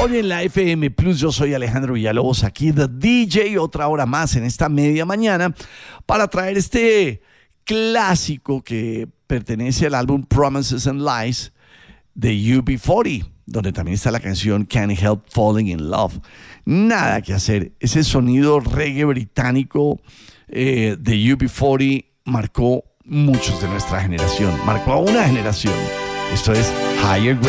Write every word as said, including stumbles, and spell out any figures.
Hoy en la F M Plus yo soy Alejandro Villalobos, aquí The D J, otra hora más en esta media mañana para traer este clásico que pertenece al álbum Promises and Lies de U B cuarenta, donde también está la canción Can't Help Falling in Love. Nada que hacer, ese sonido reggae británico eh, de U B cuarenta marcó muchos de nuestra generación, marcó a una generación. Esto es Higher Ground.